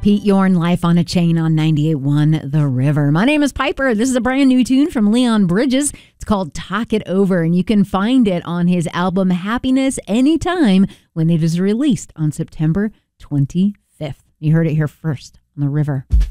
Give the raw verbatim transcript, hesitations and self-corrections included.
Pete Yorn, Life on a Chain on ninety-eight point one The River. My name is Piper. This is a brand new tune from Leon Bridges. It's called Talk It Over, and you can find it on his album Happiness anytime when it is released on September twenty-fifth. You heard it here first on The River.